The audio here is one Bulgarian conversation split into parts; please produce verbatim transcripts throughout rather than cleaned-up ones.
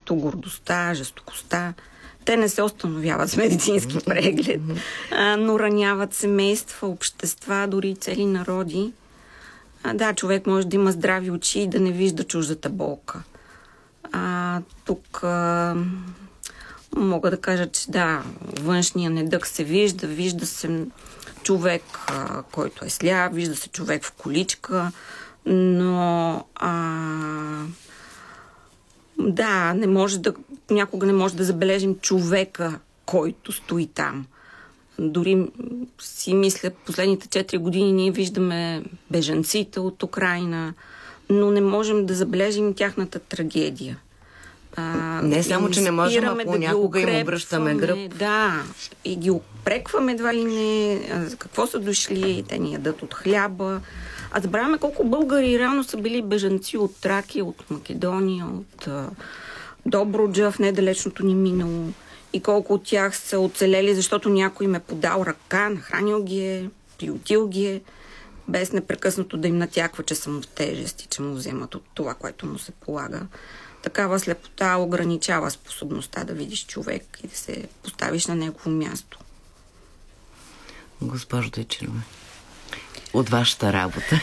като гордостта, жестокостта. Те не се установяват с медицински преглед, а, но раняват семейства, общества, дори цели народи. А, да, човек може да има здрави очи и да не вижда чуждата болка. А, тук а, мога да кажа, че да, външния недъг се вижда, вижда се човек, а, който е сляп, вижда се човек в количка, но а, да, не може да, някога не може да забележим човека, който стои там. Дори си мисля, последните четири години ние виждаме бежанците от Украйна, но не можем да забележим тяхната трагедия. А, не само, че не можем, а понякога да им обръщаме гръб. Да, и ги опрекваме едва ли не, за какво са дошли, те ни ядат от хляба. А забравяме колко българи реално са били бежанци от Тракия, от Македония, от а, Добруджа в недалечното ни минало. И колко от тях са оцелели, защото някой им е подал ръка, нахранил ги е, приютил ги е, без непрекъснато да им натяква, че са му в тежест и че му вземат от това, което му се полага. Такава слепота ограничава способността да видиш човек и да се поставиш на негово място. Госпожо Дойчинова, от вашата работа.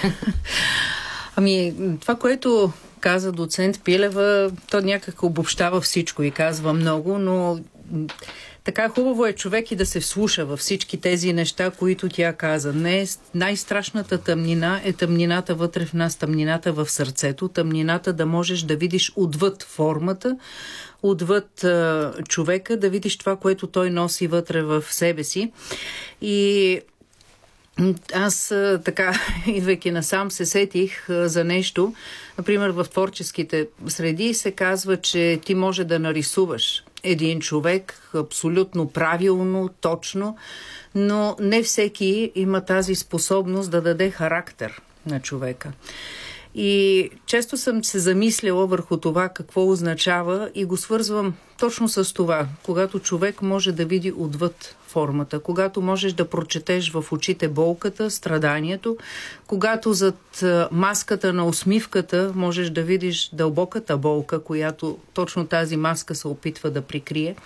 Ами, това, което каза доцент Пилева, то някак обобщава всичко и казва много, но така хубаво е човек и да се вслуша във всички тези неща, които тя каза. Не е най-страшната тъмнина е тъмнината вътре в нас, тъмнината в сърцето, тъмнината да можеш да видиш отвъд формата, отвъд а, човека, да видиш това, което той носи вътре в себе си. И аз така, идвайки насам, се сетих за нещо. Например, в творческите среди се казва, че ти може да нарисуваш един човек абсолютно правилно, точно, но не всеки има тази способност да даде характер на човека. И често съм се замисляла върху това какво означава и го свързвам точно с това, когато човек може да види отвъд формата, когато можеш да прочетеш в очите болката, страданието, когато зад маската на усмивката можеш да видиш дълбоката болка, която точно тази маска се опитва да прикрие.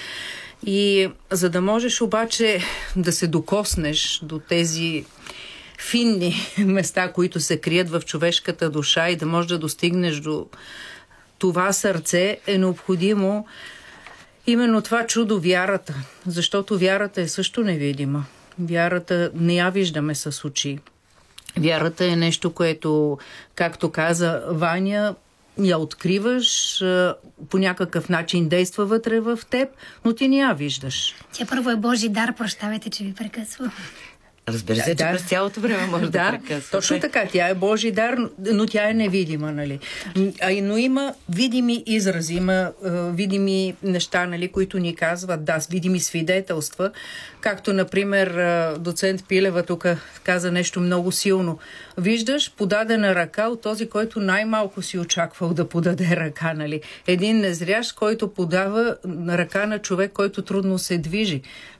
И за да можеш обаче да се докоснеш до тези финни места, които се крият в човешката душа и да можеш да достигнеш до това сърце, е необходимо именно това чудо, вярата. Защото вярата е също невидима. Вярата не я виждаме с очи. Вярата е нещо, което, както каза Ваня, я откриваш, по някакъв начин действа вътре в теб, но ти не я виждаш. Тя първо е Божи дар, прощавайте, че ви прекъсвам. Разбира се, да, че през цялото време може да, да прекъсва. Точно така, тя е Божи дар, но тя е невидима, нали? А, но има видими изрази, има uh, видими неща, нали, които ни казват, да, видими свидетелства, както, например, uh, доцент Пилева тук каза нещо много силно. Виждаш подадена ръка от този, който най-малко си очаквал да подаде ръка, нали? Един незрящ, който подава ръка на човек, който трудно се движи.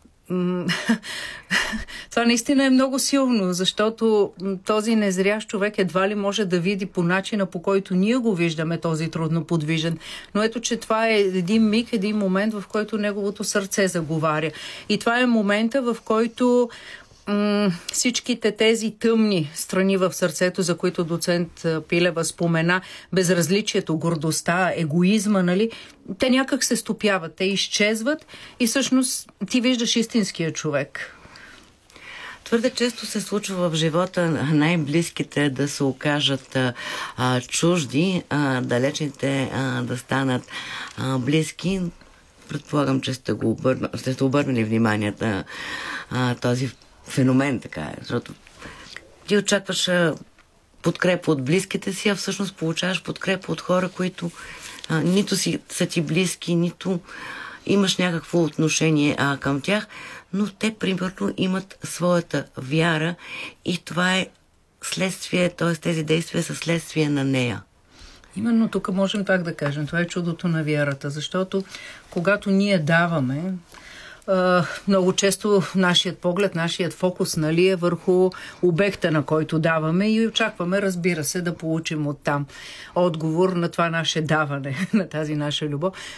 Това наистина е много силно, защото този незрящ човек едва ли може да види по начина, по който ние го виждаме, този трудно подвижен. Но ето, че това е един миг, един момент, в който неговото сърце заговаря. И това е момента, в който м- всичките тези тъмни страни в сърцето, за които доцент Пилева спомена, безразличието, гордостта, егоизма, нали, те някак се стопяват, те изчезват и всъщност ти виждаш истинския човек. Твърде често се случва в живота най-близките да се окажат а, чужди, а, далечните а, да станат а, близки. Предполагам, че сте, го обърна, сте обърнали внимание на а, този феномен, така е. Защото ти очакваш а, подкрепа от близките си, а всъщност получаваш подкрепа от хора, които а, нито си са ти близки, нито имаш някакво отношение а, към тях, но те, примерно, имат своята вяра и това е следствие, т.е. тези действия са следствие на нея. Именно тук можем так да кажем. Това е чудото на вярата, защото когато ние даваме, Uh, много често нашият поглед, нашият фокус, нали, е върху обекта, на който даваме и очакваме, разбира се, да получим оттам отговор на това наше даване, на тази наша любов.